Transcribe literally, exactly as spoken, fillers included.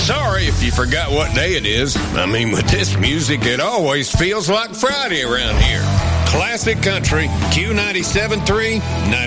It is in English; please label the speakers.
Speaker 1: Sorry if you forgot what day it is. I mean, with this music, it always feels like Friday around here. Classic Country, Q ninety-seven point three, ninety